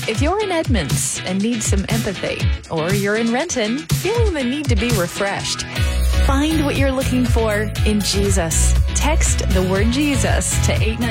If you're in Edmonds and need some empathy, or you're in Renton feeling the need to be refreshed, find what you're looking for in Jesus. Text the word Jesus to 899.